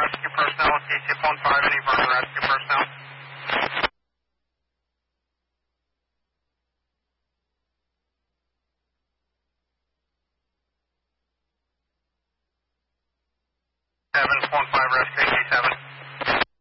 rescue personnel with TCF 15, any burner rescue personnel? Seven, 15 rescue, 87.